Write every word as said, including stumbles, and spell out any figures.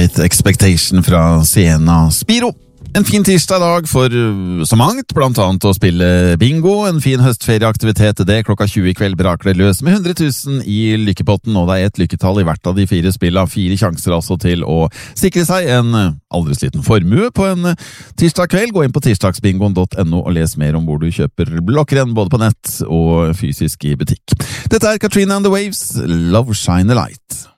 Great Expectation fra Siena Spiro. En fin tirsdag dag for så mangt, blant annet å spille bingo, en fin høstferieaktivitet det, klokka tjue i kveld braker det løs med hundre tusen i lykkepotten, og det er et lykketall i hvert av de fire spillene, fire sjanser altså til å sikre seg en aldri sliten formue på en tirsdag kveld. Gå inn på tirsdagsbingoen punktum no og les mer om hvor du kjøper blokkrenn både på nett og fysisk i butikk. Dette er Katrina and the Waves, Love Shine a Light.